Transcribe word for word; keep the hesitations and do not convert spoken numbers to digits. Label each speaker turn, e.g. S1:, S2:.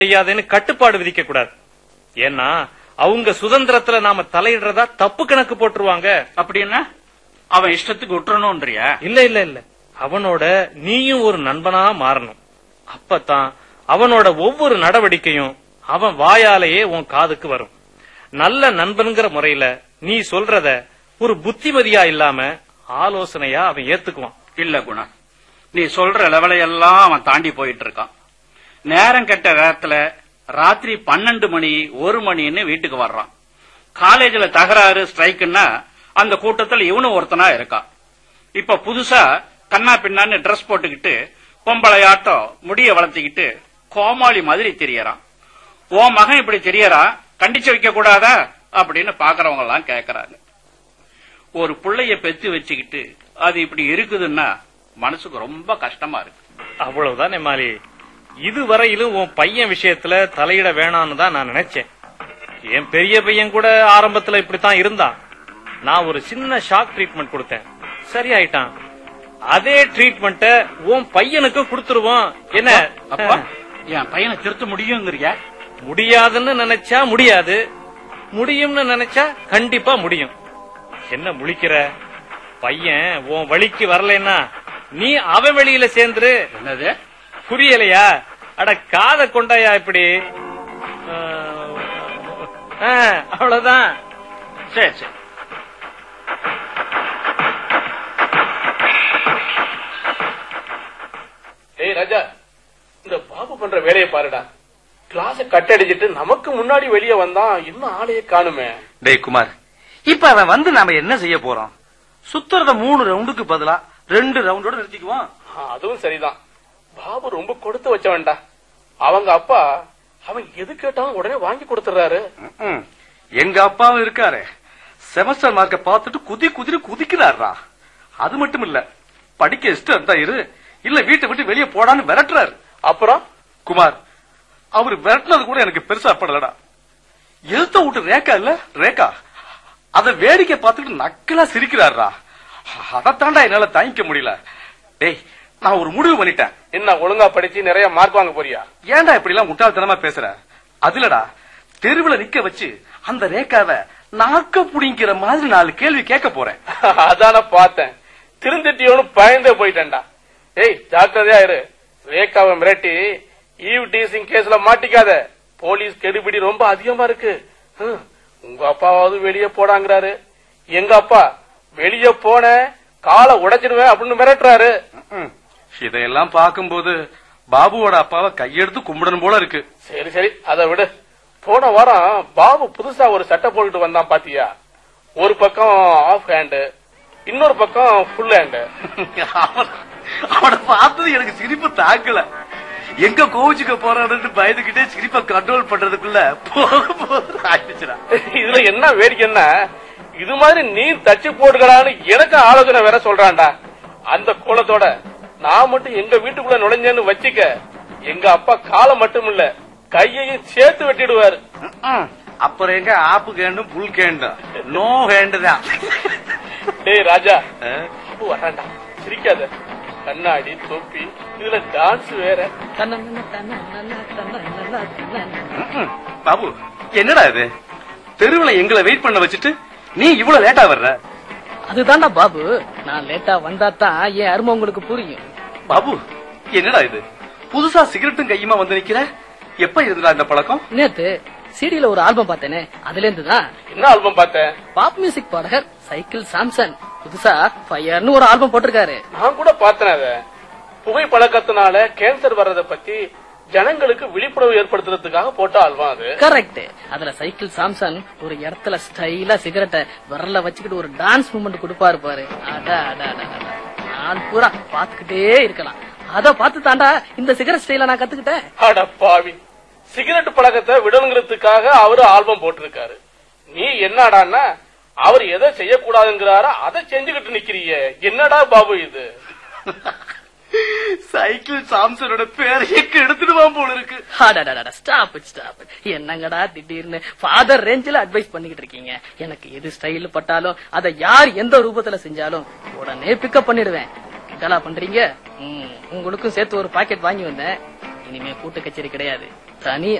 S1: செய்யாதுன்னு கட்டுப்பாடு விதிக்க கூடாது. ஏன்னா அவங்க சுதந்திரத்துல நாம தலையிடுறதா தப்பு கணக்கு போட்டுருவாங்க.
S2: அப்படின்னா அவன் இஷ்டத்துக்கு விட்டுறணும்ன்றியா?
S1: இல்ல இல்ல இல்ல, அவனோட நீயும் ஒரு நண்பனா மாறணும். அப்பதான் அவனோட ஒவ்வொரு நடவடிக்கையும் அவன் வாயாலேயே உன் காதுக்கு வரும். நல்ல நண்பன்கிற முறையில நீ சொல்றத ஒரு புத்திமதியா இல்லாம ஆலோசனையா அவன் ஏத்துக்குவான்.
S2: இல்ல குணா, நீ சொல்ற லெவலையெல்லாம் அவன் தாண்டி போயிட்டு இருக்கான். நேரம் கெட்ட நேரத்துல ராத்திரி பன்னெண்டு மணி ஒரு மணின்னு வீட்டுக்கு வர்றான். காலேஜ்ல தகராறு ஸ்ட்ரைக்குன்னா அந்த கூட்டத்தில் இவனும் ஒருத்தனா இருக்கான். இப்ப புதுசா கண்ணா பின்னான்னு டிரெஸ் போட்டுக்கிட்டு பொம்பளையாட்டம் முடிய வளர்த்திக்கிட்டு கோமாளி மாதிரி தெரியறான். ஓ மகன் இப்படி தெரியறா, கண்டிச்சு வைக்க கூடாதா அப்படின்னு பாக்குறவங்க எல்லாம் கேக்குறாங்க. ஒரு பிள்ளைய பெத்து வச்சுக்கிட்டு அது இப்படி இருக்குதுன்னா மனசுக்கு ரொம்ப கஷ்டமா இருக்கு.
S1: அவ்வளவுதான் எம்மாலி. இதுவரையிலும் உன் பையன் விஷயத்துல தலையிட வேணான்னு தான் நான் நினைச்சேன். என் பெரிய பையன் கூட ஆரம்பத்துல இப்படித்தான் இருந்தான். நான் ஒரு சின்ன ஷாக் ட்ரீட்மெண்ட் கொடுத்தேன், சரியாயிட்டான். அதே ட்ரீட்மெண்ட்ட உன் பையனுக்கு கொடுத்துருவோம். என்ன
S2: அப்பா, என் பையனை திருத்த முடியுங்கிறியா?
S1: முடியாதுன்னு நினைச்சா முடியாது, முடியும்னு நினைச்சா கண்டிப்பா முடியும். என்ன முழிக்கிற? பையன் உன் வழிக்கு வரலன்னா நீ அவன் வெளியில சேர்ந்துரு.
S2: என்னது
S1: புரியலையா? அட காத கொண்டாயா இப்படி. அவ்வளவுதான்.
S2: சரி சரி.
S3: ஏய் ராஜா, இந்த பாபு பண்ற வேலையை பாருடா. கிளாஸ கட் அடிச்சிட்டு நமக்கு முன்னாடி வெளியே வந்தான், இன்னும் ஆளையே காணுமே.
S4: டேய் குமார், இப்ப அவன் வந்து நாம என்ன செய்ய போறோம்? சுத்துறத மூணு ரவுண்டுக்கு பதிலா ரெண்டு ரவுண்டோட நிறுத்திக்குவோம்.
S3: அதுவும் சரிதான். பாபு ரொம்ப கொடுத்து வச்சவன்டா. அவங்க அப்பா அவன் எது கேட்டாலும் உடனே வாங்கி கொடுத்துறாரு.
S4: எங்க அப்பாவும் இருக்காரு, செமஸ்டர் மார்க்க பார்த்துட்டு குதி குதிரை குதிக்கிறாரா. அது மட்டும் இல்ல, படிக்க இஷ்டம் இருந்தா இரு, இல்ல வீட்டை விட்டு வெளியே போடான்னு விரட்டுறாரு.
S3: அப்புறம்
S4: குமார், அவரு விரட்டினது கூட எனக்கு பெருசா படலடா. எழுத்த விட்டு ரேக்கா இல்ல ரேக்கா, அத வேடிக்கை பார்த்துட்டு நக்கலா சிரிக்கிறாரா. அதத்தாண்டா என்னால தாங்கிக்க முடியல. டேய், நான் ஒரு முடிவு பண்ணிட்டேன்.
S3: என்ன, ஒழுங்கா படிச்சு நிறைய மார்க் வாங்க போறியா?
S4: ஏன்டா இப்படி எல்லாம் முட்டாள்தனமா பேசுற? அதுலடா, தெருவுல நிக்க வச்சு அந்த ரேக்காவை நாக்க புடிங்கிற மாதிரி நாலு கேள்வி கேட்க போறேன்.
S3: அதான பார்த்தேன், திருந்திட்டியோன்னு பயந்தே போயிட்டேன்டா. ஏய், ஜாக்கிரதையா இரு. ரேக்காவை மிரட்டி ஈவ் டீசிங் கேஸ்ல மாட்டிக்காத. போலீஸ் கெடுபிடி ரொம்ப அதிகமா இருக்கு. உங்க அப்பாவது வெளியே போடாங்கிறாரு, எங்க அப்பா வெளியே போன காலை உடைச்சிடுவேன் அப்படின்னு மிரட்டுறாரு.
S4: இதையெல்லாம் பார்க்கும்போது பாபுவோட அப்பாவை கையெடுத்து கும்பிடணும் போல இருக்கு.
S3: சரி சரி, அதை விடு. போன வாரம் பாபு புதுசா ஒரு சட்டை போட்டுட்டு வந்தான் பாத்தியா? ஒரு பக்கம் ஆஃப் ஹேண்டு, இன்னொரு பக்கம் ஃபுல் ஹேண்டு.
S4: அவனை பார்த்தது எனக்கு சிரிப்பு தாக்கல. எங்க கோவிச்சுக்க போறான்னு பயந்துகிட்டே சிரிப்பை கண்ட்ரோல் பண்றதுக்குள்ள ஆயிடுச்சுடா.
S3: இதுல என்ன வேடிக்கைன்னா, இது மாதிரி நீ தச்சு போட்டுக்கலான்னு எனக்கு ஆலோசனை வேற சொல்றான்டா. அந்த கோலத்தோட நான் மட்டும் எங்க வீட்டுக்குள்ள நுழைஞ்சேன்னு வச்சுக்க, எங்க அப்பா காலை மட்டும் இல்ல கையையும் சேர்த்து வெட்டிடுவாரு.
S4: அப்புறம் எங்க ஆப்பு கேண்டும் புல் கேண்டும் நோ ஹேண்டுதான்.
S3: டேய் ராஜா, வராண்டா, சிரிக்காத. கண்ணாடி தொப்பி, இதுல டான்ஸ் வேற.
S4: பாபு, என்னடா இது? தெருவுல எங்களை வெயிட் பண்ண வச்சுட்டு நீ இவ்வளவு லேட்டா வர்ற?
S5: அதுதான்டா பாபு, நான் லேட்டா வந்தாதான் என் அருமை உங்களுக்கு புரியும்.
S4: பாபு, என்னடா இது? புதுசா சிகரெட்டும் கையுமா வந்து நிக்கிற? எப்ப இருந்தா இந்த பழக்கம்?
S5: நேத்து சிடில ஒரு ஆல்பம் பார்த்தேனே, அதுல இருந்துதான்.
S3: என்ன ஆல்பம் பார்த்தேன்?
S5: பாப் மியூசிக் பாடகர் சைக்கிள் சாம்சன் புதுசா ஃபயர்னு ஒரு ஆல்பம் போட்டிருக்காரு.
S3: நான் கூட பார்த்தேன். அத புகை பழக்கத்தினால கேன்சர் வர்றத பத்தி ஜனங்களுக்கு விழிப்புணர்வு ஏற்படுத்துறதுக்காக போட்ட ஆல்பம் அது.
S5: கரெக்ட். அதுல சைக்கிள் சாம்சன் ஒரு இடத்துல ஸ்டைலா சிகரெட்டை விரல வச்சுக்கிட்டு ஒரு டான்ஸ் மூமெண்ட் கொடுப்பாரு பாரு. அடா அடா அடா, நான் பூரா பாத்துக்கிட்டே இருக்கலாம். அத பார்த்து தாண்டா இந்த சிகரெட் ஸ்டைல நான் கத்துக்கிட்டேன்.
S3: அட பாவி, சிகரெட் பழக்கத்தை விடணுங்கிறதுக்காக அவரு ஆல்பம் போட்டிருக்காரு. நீ என்னடான்னா அவர் எதை செய்யக்கூடாதுங்கிறாரோ அதை செஞ்சுக்கிட்டு நிக்கிறிய. என்னடா பாபு இது?
S4: சைக்கிள் சாம்சனோட பேரையே எடுத்துடுவான் போல இருக்கு.
S5: Stop stop. என்னங்கடா திடீர்னு ஃபாதர் ரேஞ்சில அட்வைஸ் பண்ணிக்கிட்டு இருக்கீங்க? எனக்கு எது ஸ்டைல் பட்டாலும் அதை யார் எந்த ரூபத்துல செஞ்சாலும் உடனே பிக்கப் பண்ணிடுவேன். கலா பண்றீங்க? உங்களுக்கும் சேர்த்து ஒரு பாக்கெட் வாங்கி வந்தேன். இனிமே கூட்டு கச்சேரி கிடையாது. தனி